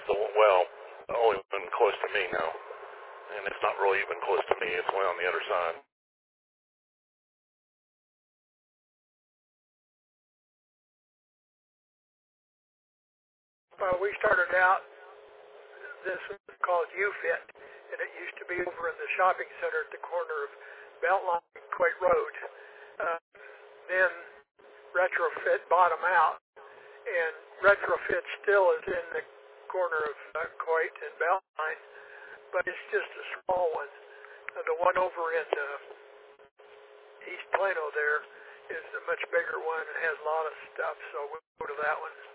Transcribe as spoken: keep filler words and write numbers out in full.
the one, well, only one close to me now, and it's not really even close to me. It's way on the other side. Well, we started out, this was called U-Fit, and it used to be over in the shopping center at the corner of Beltline and Coit Road. Uh, then Retrofit bought them out, and Retrofit still is in the corner of uh, Coit and Beltline, but it's just a small one. Uh, the one over in uh, East Plano there is a much bigger one and has a lot of stuff, so we'll go to that one.